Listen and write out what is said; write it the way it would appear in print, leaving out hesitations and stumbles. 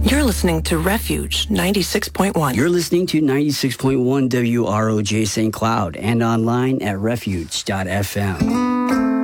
You're listening to Refuge 96.1. You're listening to 96.1 WROJ St. Cloud and online at refuge.fm.